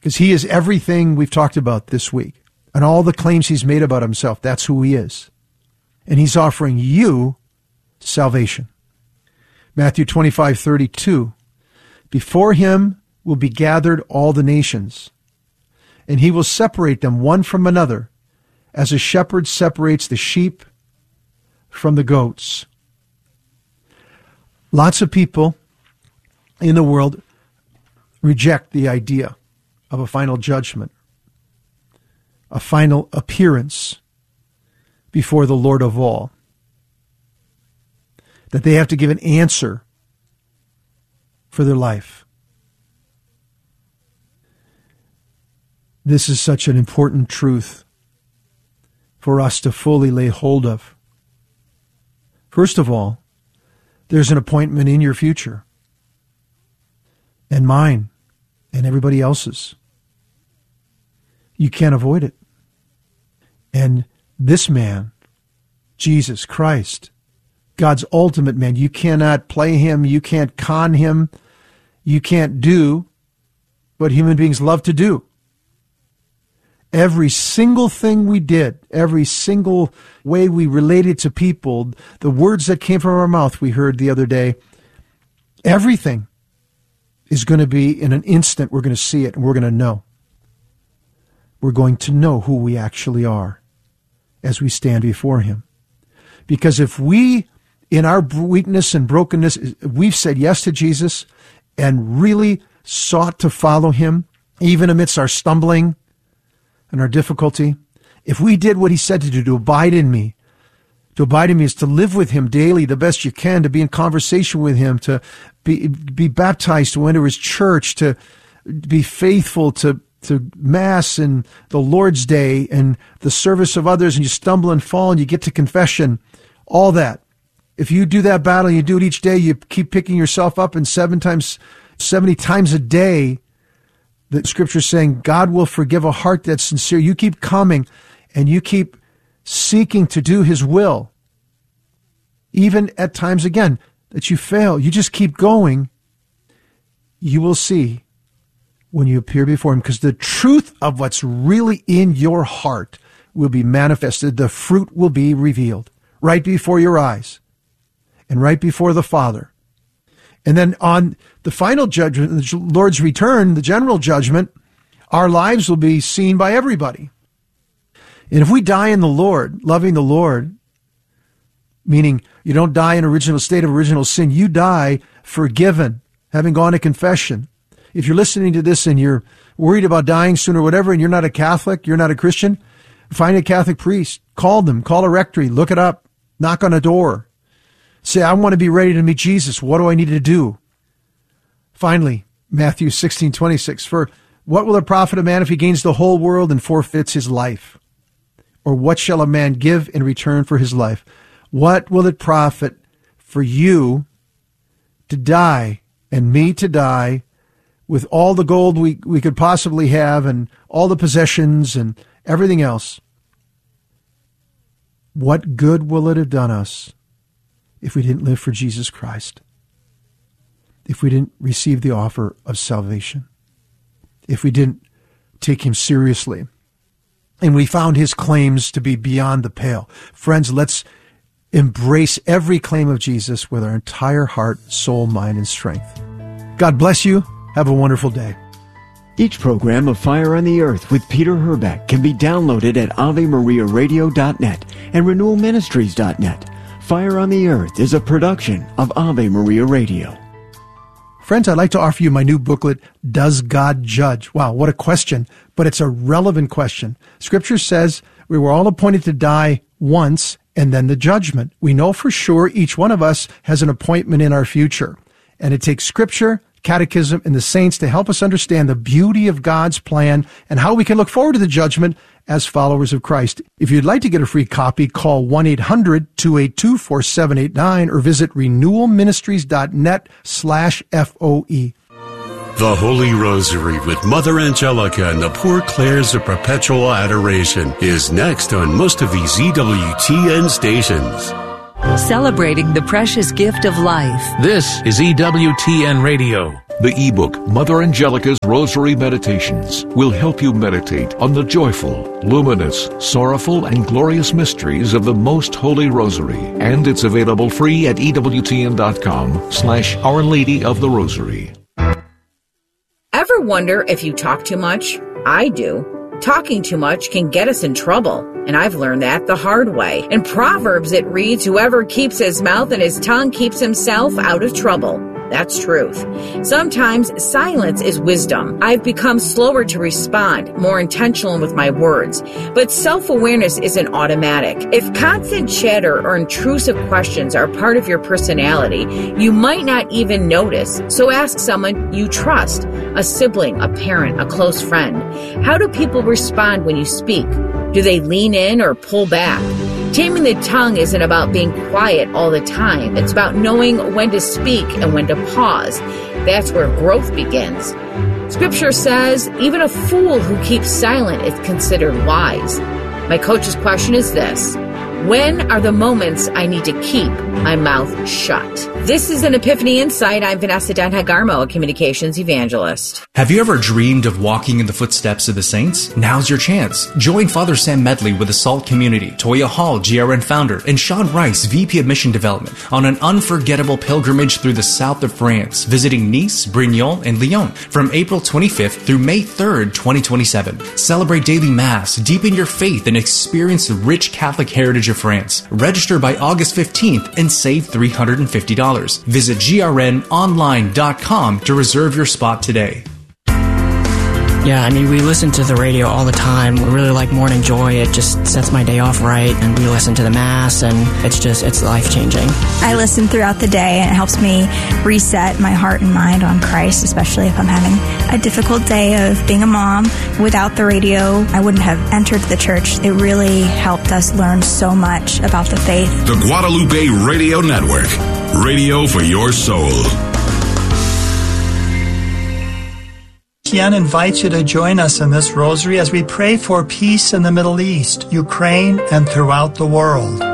Because he is everything we've talked about this week. And all the claims he's made about himself, that's who he is. And he's offering you salvation. Matthew 25:32. Before him will be gathered all the nations, and he will separate them one from another, as a shepherd separates the sheep from the goats. Lots of people in the world reject the idea of a final judgment, a final appearance before the Lord of all, that they have to give an answer for their life. This is such an important truth for us to fully lay hold of. First of all, there's an appointment in your future, and mine, and everybody else's. You can't avoid it. And this man, Jesus Christ, God's ultimate man, you cannot play him, you can't con him, you can't do what human beings love to do. Every single thing we did, every single way we related to people, the words that came from our mouth we heard the other day, everything is going to be in an instant. We're going to see it and we're going to know. We're going to know who we actually are as we stand before him. Because if we, in our weakness and brokenness, we've said yes to Jesus and really sought to follow him, even amidst our stumbling and our difficulty, if we did what he said to do, to abide in me is to live with him daily the best you can, to be in conversation with him, to be baptized, to enter his church, to be faithful to Mass and the Lord's Day and the service of others, and you stumble and fall and you get to confession, all that. If you do that battle, you do it each day, you keep picking yourself up, and 70 times a day, the scripture's saying God will forgive a heart that's sincere. You keep coming and you keep seeking to do his will. Even at times, again, that you fail, you just keep going. You will see when you appear before him, because the truth of what's really in your heart will be manifested. The fruit will be revealed right before your eyes and right before the Father. And then on the final judgment, the Lord's return, the general judgment, our lives will be seen by everybody. And if we die in the Lord, loving the Lord, meaning you don't die in original state of original sin, you die forgiven, having gone to confession. If you're listening to this and you're worried about dying soon or whatever, and you're not a Catholic, you're not a Christian, find a Catholic priest, call them, call a rectory, look it up, knock on a door. Say, I want to be ready to meet Jesus. What do I need to do? Finally, Matthew 16:26. For what will it profit a man if he gains the whole world and forfeits his life? Or what shall a man give in return for his life? What will it profit for you to die and me to die with all the gold we could possibly have and all the possessions and everything else? What good will it have done us if we didn't live for Jesus Christ? If we didn't receive the offer of salvation? If we didn't take him seriously? And we found his claims to be beyond the pale. Friends, let's embrace every claim of Jesus with our entire heart, soul, mind, and strength. God bless you. Have a wonderful day. Each program of Fire on the Earth with Peter Herbeck can be downloaded at AveMariaRadio.net and RenewalMinistries.net. Fire on the Earth is a production of Ave Maria Radio. Friends, I'd like to offer you my new booklet, Does God Judge? Wow, what a question, but it's a relevant question. Scripture says we were all appointed to die once and then the judgment. We know for sure each one of us has an appointment in our future. And it takes Scripture, Catechism, and the saints to help us understand the beauty of God's plan and how we can look forward to the judgment as followers of Christ. If you'd like to get a free copy, call 1-800-282-4789 or visit renewalministries.net/FOE. The Holy Rosary with Mother Angelica and the Poor Clares of Perpetual Adoration is next on most of these EWTN stations. Celebrating the precious gift of life. This is EWTN Radio. The ebook, Mother Angelica's Rosary Meditations, will help you meditate on the joyful, luminous, sorrowful, and glorious mysteries of the Most Holy Rosary. And it's available free at EWTN.com/Our Lady of the Rosary. Ever wonder if you talk too much? I do. Talking too much can get us in trouble, and I've learned that the hard way. In Proverbs, it reads, "Whoever keeps his mouth and his tongue keeps himself out of trouble." That's truth. Sometimes silence is wisdom. I've become slower to respond, more intentional with my words. But self-awareness isn't automatic. If constant chatter or intrusive questions are part of your personality, you might not even notice. So ask someone you trust, a sibling, a parent, a close friend. How do people respond when you speak? Do they lean in or pull back? Taming the tongue isn't about being quiet all the time. It's about knowing when to speak and when to pause. That's where growth begins. Scripture says, even a fool who keeps silent is considered wise. My coach's question is this: when are the moments I need to keep my mouth shut? This is an Epiphany Insight. I'm Vanessa Denha-Garmo, a communications evangelist. Have you ever dreamed of walking in the footsteps of the saints? Now's your chance. Join Father Sam Medley with the SALT community, Toya Hall, GRN founder, and Sean Rice, VP of Mission Development, on an unforgettable pilgrimage through the south of France, visiting Nice, Brignoles, and Lyon from April 25th through May 3rd, 2027. Celebrate daily Mass, deepen your faith, and experience the rich Catholic heritage of France. Register by August 15th and save $350. Visit grnonline.com to reserve your spot today. Yeah, I mean, we listen to the radio all the time. We really like Morning Joy. It just sets my day off right. And we listen to the Mass, and it's life-changing. I listen throughout the day, and it helps me reset my heart and mind on Christ, especially if I'm having a difficult day of being a mom. Without the radio, I wouldn't have entered the church. It really helped us learn so much about the faith. The Guadalupe Radio Network. Radio for your soul. Etienne invites you to join us in this rosary as we pray for peace in the Middle East, Ukraine, and throughout the world.